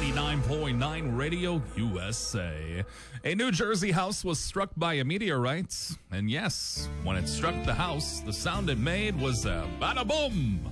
99.9 Radio USA. A New Jersey house was struck by a meteorite. And yes, when it struck the house, the sound it made was bada boom.